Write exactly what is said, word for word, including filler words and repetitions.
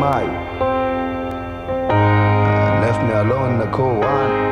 my. Uh, left me alone in the cold wine.